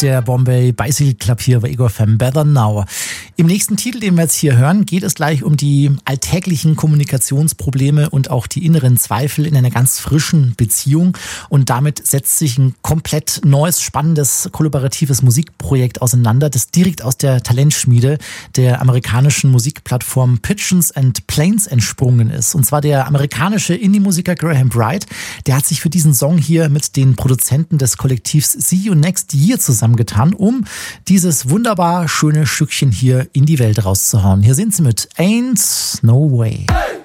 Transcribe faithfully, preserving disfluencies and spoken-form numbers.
der Bombay Bicycle Club hier bei Igor van Betternau. Im nächsten Titel, den wir jetzt hier hören, geht es gleich um die alltäglichen Kommunikationsprobleme und auch die inneren Zweifel in einer ganz frischen Beziehung. Und damit setzt sich ein komplett neues, spannendes, kollaboratives Musikprojekt auseinander, das direkt aus der Talentschmiede der amerikanischen Musikplattform Pigeons and Planes entsprungen ist. Und zwar der amerikanische Indie-Musiker Graham Bright, der hat sich für diesen Song hier mit den Produzenten des Kollektivs See You Next Year zusammengetan, um dieses wunderbar schöne Stückchen hier in die Welt rauszuhauen. Hier sind sie mit Ain't No Way. Hey!